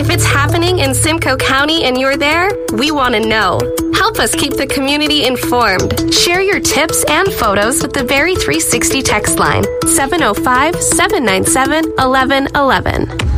If it's happening in Simcoe County and you're there, we want to know. Help us keep the community informed. Share your tips and photos with the Very 360 text line, 705-797-1111.